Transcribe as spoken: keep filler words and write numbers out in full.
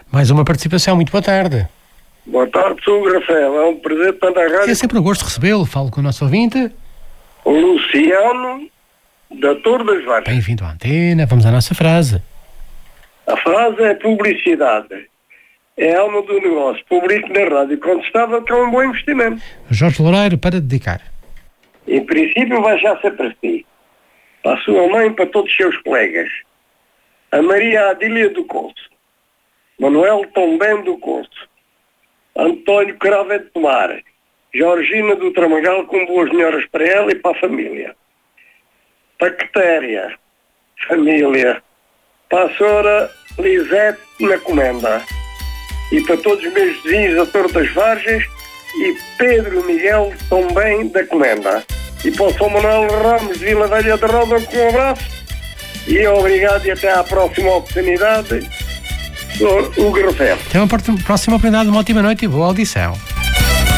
Mais uma participação, muito boa tarde. Boa tarde, sou o Rafael, é um prazer estar na rádio. É sempre um gosto recebê-lo, falo com o nosso ouvinte. O Luciano, da Torre das Vargas. Bem-vindo à antena, vamos à nossa frase. A frase é publicidade. É a alma do negócio. Publico na rádio quando estava, que é um bom investimento. Jorge Loureiro, para dedicar. Em princípio vai já ser para si, para a sua mãe e para todos os seus colegas. A Maria Adília do Couto, Manuel Tombem do Couto, António Crave de Tomar, Georgina do Tramagal, com boas melhoras para ela e para a família. Bactéria, família. Para a senhora Lisete na Comenda. E para todos os meus vizinhos da Torre das Vargas e Pedro Miguel também da Comenda. E para o São Manuel Ramos de Vila Velha de Roda, com um abraço. E obrigado e até à próxima oportunidade. O Rafael. Até uma próxima oportunidade, uma ótima noite e boa audição.